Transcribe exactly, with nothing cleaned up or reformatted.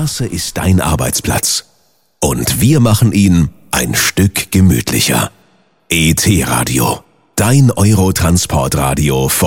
Straße ist dein Arbeitsplatz. Und wir machen ihn ein Stück gemütlicher. E T Radio, dein Eurotransportradio